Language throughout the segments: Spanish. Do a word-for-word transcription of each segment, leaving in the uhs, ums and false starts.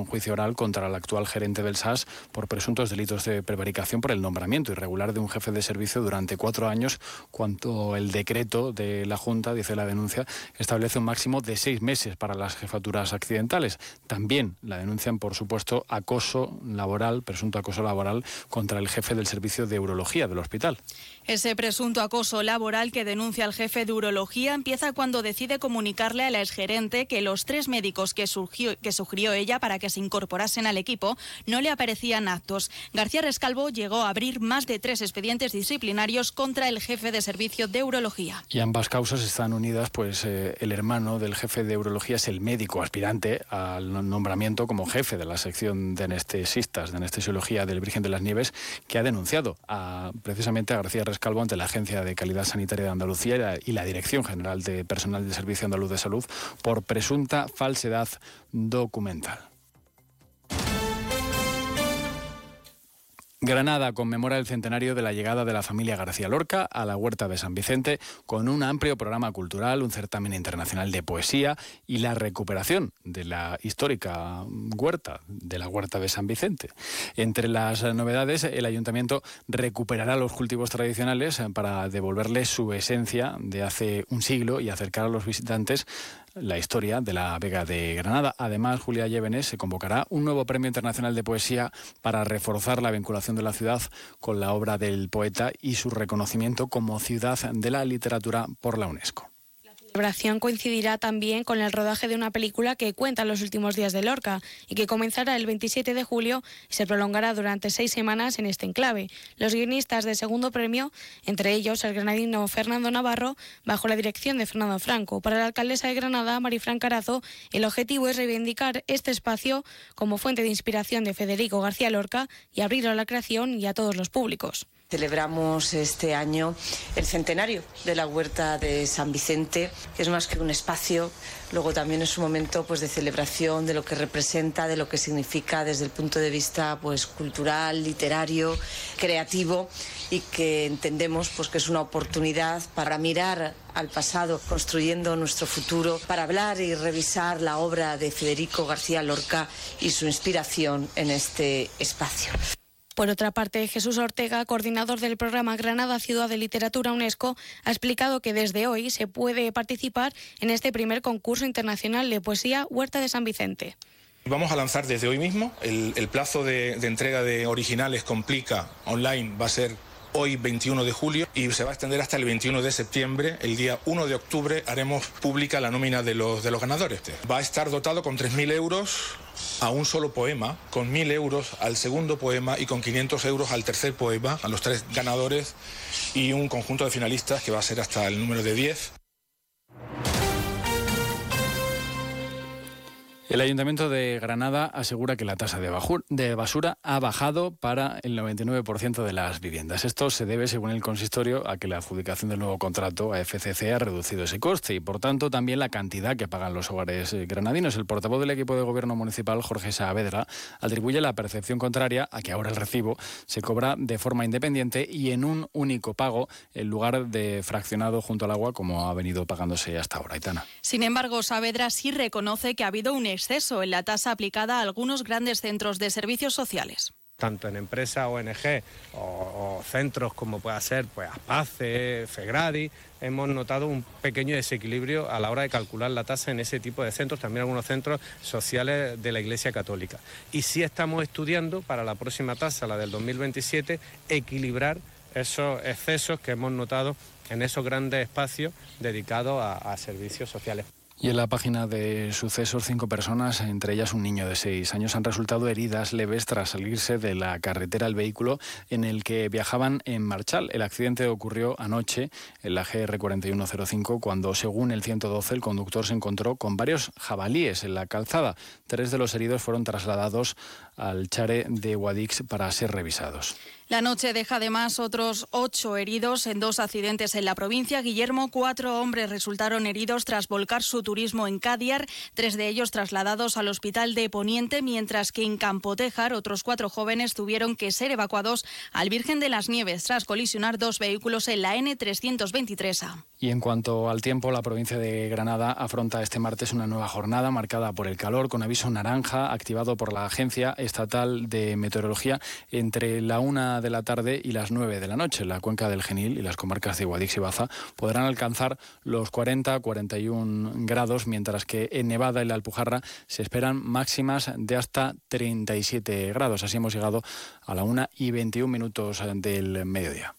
juicio oral contra el actual gerente del S A S por presuntos delitos de prevaricación por el nombramiento irregular de un jefe de servicio durante cuatro años, cuando el decreto de la Junta, dice la denuncia, establece un máximo de seis meses para las jefaturas accidentales. También la denuncian por supuesto acoso laboral, presunto acoso laboral contra el jefe del servicio de urología del hospital. Ese presunto acoso laboral que denuncia el jefe de urología empieza cuando decide comunicarle a la exgerente que los tres médicos que, surgió, que sugirió ella para que se incorporasen al equipo no le aparecían aptos. García Rescalvo llegó a abrir más de tres expedientes disciplinarios contra el jefe de servicio de urología. Y ambas causas están unidas, pues eh, el hermano del jefe de urología es el médico aspirante al nombramiento como jefe de la sección de anestesistas de anestesiología del Virgen de las Nieves, que ha denunciado a, precisamente a García Rescalvo Calvo ante la Agencia de Calidad Sanitaria de Andalucía y la Dirección General de Personal del Servicio Andaluz de Salud por presunta falsedad documental. Granada conmemora el centenario de la llegada de la familia García Lorca a la Huerta de San Vicente con un amplio programa cultural, un certamen internacional de poesía y la recuperación de la histórica huerta, de la Huerta de San Vicente. Entre las novedades, el Ayuntamiento recuperará los cultivos tradicionales para devolverles su esencia de hace un siglo y acercar a los visitantes la historia de la Vega de Granada. Además, Julia Llévenes se convocará un nuevo Premio Internacional de Poesía para reforzar la vinculación de la ciudad con la obra del poeta y su reconocimiento como ciudad de la literatura por la UNESCO. La celebración coincidirá también con el rodaje de una película que cuenta los últimos días de Lorca y que comenzará el veintisiete de julio y se prolongará durante seis semanas en este enclave. Los guionistas de segundo premio, entre ellos el granadino Fernando Navarro, bajo la dirección de Fernando Franco. Para la alcaldesa de Granada, Marifran Carazo, el objetivo es reivindicar este espacio como fuente de inspiración de Federico García Lorca y abrirlo a la creación y a todos los públicos. Celebramos este año el centenario de la Huerta de San Vicente, que es más que un espacio, luego también es un momento pues de celebración de lo que representa, de lo que significa desde el punto de vista pues cultural, literario, creativo, y que entendemos pues que es una oportunidad para mirar al pasado construyendo nuestro futuro, para hablar y revisar la obra de Federico García Lorca y su inspiración en este espacio. Por otra parte, Jesús Ortega, coordinador del programa Granada Ciudad de Literatura UNESCO, ha explicado que desde hoy se puede participar en este primer concurso internacional de poesía Huerta de San Vicente. Vamos a lanzar desde hoy mismo. El, el plazo de, de entrega de originales Complica online va a ser hoy veintiuno de julio y se va a extender hasta el veintiuno de septiembre. El día uno de octubre haremos pública la nómina de los, de los ganadores. Va a estar dotado con tres mil euros a un solo poema, con mil euros al segundo poema y con quinientos euros al tercer poema, a los tres ganadores y un conjunto de finalistas que va a ser hasta el número de diez. El Ayuntamiento de Granada asegura que la tasa de basura ha bajado para el noventa y nueve por ciento de las viviendas. Esto se debe, según el consistorio, a que la adjudicación del nuevo contrato a F C C ha reducido ese coste y, por tanto, también la cantidad que pagan los hogares granadinos. El portavoz del equipo de gobierno municipal, Jorge Saavedra, atribuye la percepción contraria a que ahora el recibo se cobra de forma independiente y en un único pago, en lugar de fraccionado junto al agua, como ha venido pagándose hasta ahora. Aitana. Sin embargo, Saavedra sí reconoce que ha habido un exceso en la tasa aplicada a algunos grandes centros de servicios sociales. Tanto en empresas, O N G o, o centros como pueda ser pues Aspace, Fegradi, hemos notado un pequeño desequilibrio a la hora de calcular la tasa en ese tipo de centros, también algunos centros sociales de la Iglesia Católica. Y sí estamos estudiando para la próxima tasa, la del dos mil veintisiete, equilibrar esos excesos que hemos notado en esos grandes espacios dedicados a, a servicios sociales. Y en la página de sucesos, cinco personas, entre ellas un niño de seis años, han resultado heridas leves tras salirse de la carretera el vehículo en el que viajaban en Marchal. El accidente ocurrió anoche en la G R cuatro uno cero cinco cuando, según el ciento doce, el conductor se encontró con varios jabalíes en la calzada. Tres de los heridos fueron trasladados al Chare de Guadix para ser revisados. La noche deja además otros ocho heridos en dos accidentes en la provincia. Guillermo, cuatro hombres resultaron heridos tras volcar su turismo en Cadiar, tres de ellos trasladados al hospital de Poniente, mientras que en Campotejar otros cuatro jóvenes tuvieron que ser evacuados al Virgen de las Nieves tras colisionar dos vehículos en la ene trescientos veintitrés A. Y en cuanto al tiempo, la provincia de Granada afronta este martes una nueva jornada marcada por el calor, con aviso naranja activado por la Agencia Estatal de Meteorología entre la una de la tarde y las nueve de la noche. La cuenca del Genil y las comarcas de Guadix y Baza podrán alcanzar los cuarenta a cuarenta y uno grados, mientras que en Nevada y la Alpujarra se esperan máximas de hasta treinta y siete grados. Así hemos llegado a la una y veintiún minutos del mediodía.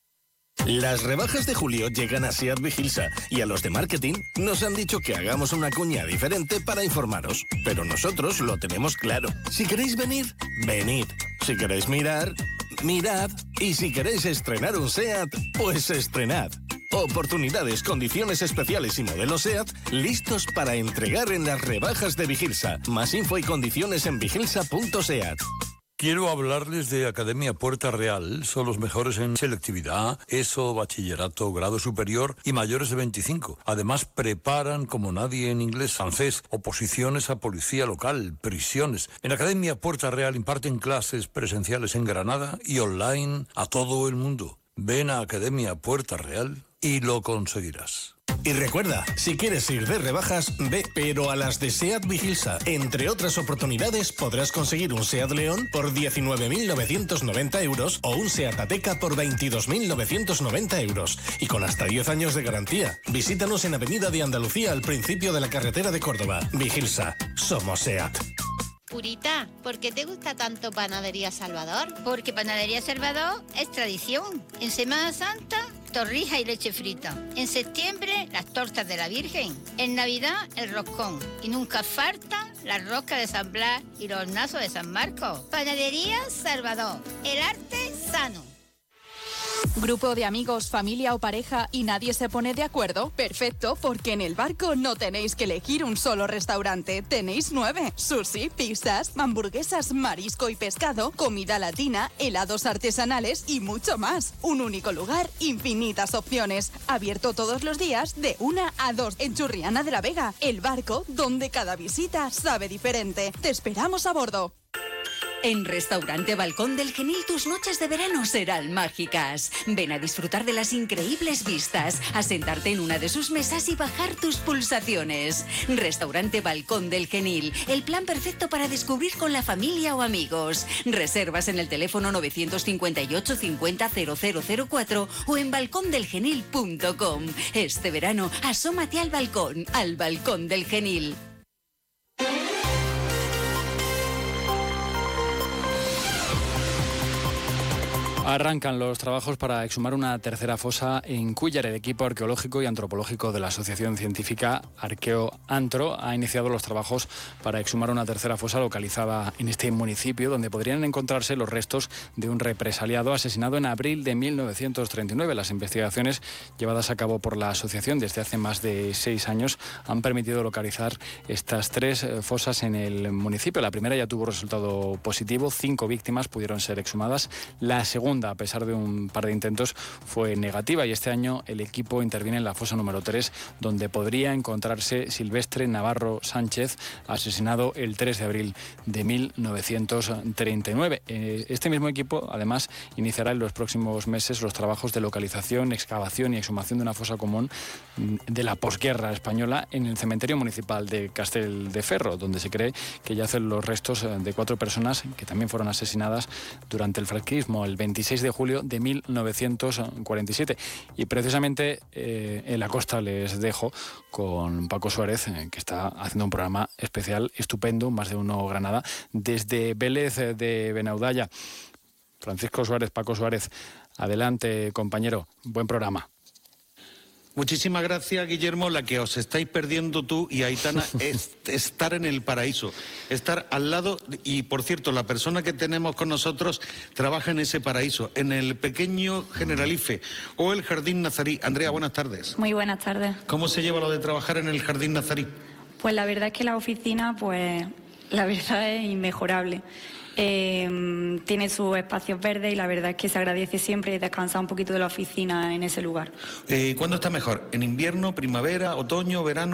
Las rebajas de julio llegan a SEAT Vigilsa y a los de marketing nos han dicho que hagamos una cuña diferente para informaros. Pero nosotros lo tenemos claro. Si queréis venir, venid. Si queréis mirar, mirad. Y si queréis estrenar un SEAT, pues estrenad. Oportunidades, condiciones especiales y modelos SEAT listos para entregar en las rebajas de Vigilsa. Más info y condiciones en vigilsa punto seat. Quiero hablarles de Academia Puerta Real. Son los mejores en selectividad, ESO, bachillerato, grado superior y mayores de veinticinco. Además, preparan como nadie en inglés, francés, oposiciones a policía local, prisiones. En Academia Puerta Real imparten clases presenciales en Granada y online a todo el mundo. Ven a Academia Puerta Real y lo conseguirás. Y recuerda, si quieres ir de rebajas, ve, pero a las de SEAT Vigilsa. Entre otras oportunidades, podrás conseguir un SEAT León por diecinueve mil novecientos noventa euros o un SEAT Ateca por veintidós mil novecientos noventa euros. Y con hasta diez años de garantía. Visítanos en Avenida de Andalucía, al principio de la carretera de Córdoba. Vigilsa. Somos SEAT. Purita, ¿por qué te gusta tanto Panadería Salvador? Porque Panadería Salvador es tradición. En Semana Santa, torrija y leche frita. En septiembre, las tortas de la Virgen. En Navidad, el roscón. Y nunca falta la rosca de San Blas y los hornazos de San Marcos. Panadería Salvador, el arte sano. ¿Grupo de amigos, familia o pareja y nadie se pone de acuerdo? Perfecto, porque en El Barco no tenéis que elegir un solo restaurante. Tenéis nueve. Sushi, pizzas, hamburguesas, marisco y pescado, comida latina, helados artesanales y mucho más. Un único lugar, infinitas opciones. Abierto todos los días de una a dos en Churriana de la Vega. El Barco, donde cada visita sabe diferente. Te esperamos a bordo. En Restaurante Balcón del Genil tus noches de verano serán mágicas. Ven a disfrutar de las increíbles vistas, a sentarte en una de sus mesas y bajar tus pulsaciones. Restaurante Balcón del Genil, el plan perfecto para descubrir con la familia o amigos. Reservas en el teléfono nueve cinco ocho cincuenta cero cero cero cuatro o en balcón del genil punto com. Este verano, asómate al balcón, al Balcón del Genil. Arrancan los trabajos para exhumar una tercera fosa en Cúllar. El equipo arqueológico y antropológico de la Asociación Científica Arqueoantro ha iniciado los trabajos para exhumar una tercera fosa localizada en este municipio, donde podrían encontrarse los restos de un represaliado asesinado en abril de mil novecientos treinta y nueve. Las investigaciones llevadas a cabo por la asociación desde hace más de seis años han permitido localizar estas tres fosas en el municipio. La primera ya tuvo resultado positivo, cinco víctimas pudieron ser exhumadas. La segunda, a pesar de un par de intentos, fue negativa y este año el equipo interviene en la fosa número tres, donde podría encontrarse Silvestre Navarro Sánchez, asesinado el tres de abril de mil novecientos treinta y nueve. Este mismo equipo, además, iniciará en los próximos meses los trabajos de localización, excavación y exhumación de una fosa común de la posguerra española en el cementerio municipal de Castelldeferro, donde se cree que yacen los restos de cuatro personas que también fueron asesinadas durante el franquismo el veintiséis de julio de mil novecientos cuarenta y siete. Y precisamente eh, en la costa les dejo con Paco Suárez, eh, que está haciendo un programa especial, estupendo, Más de Uno Granada, desde Vélez de Benaudalla. Francisco Suárez, Paco Suárez, adelante, compañero, buen programa. Muchísimas gracias, Guillermo. La que os estáis perdiendo tú y Aitana es estar en el paraíso, estar al lado. Y, por cierto, la persona que tenemos con nosotros trabaja en ese paraíso, en el pequeño Generalife o el Jardín Nazarí. Andrea, buenas tardes. Muy buenas tardes. ¿Cómo se lleva lo de trabajar en el Jardín Nazarí? Pues la verdad es que la oficina, pues la verdad es inmejorable. Eh, tiene sus espacios verdes y la verdad es que se agradece siempre descansar un poquito de la oficina en ese lugar. Eh, ¿Cuándo está mejor? ¿En invierno, primavera, otoño, verano?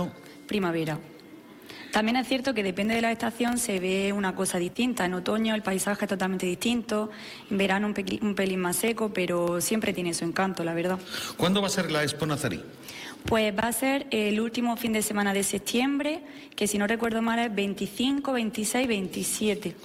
primavera. También es cierto que depende de la estación se ve una cosa distinta. En otoño el paisaje es totalmente distinto, en verano un, pe- un pelín más seco, pero siempre tiene su encanto, la verdad. ¿Cuándo va a ser la Expo Nazarí? Pues va a ser el último fin de semana de septiembre, que si no recuerdo mal es veinticinco, veintiséis, veintisiete.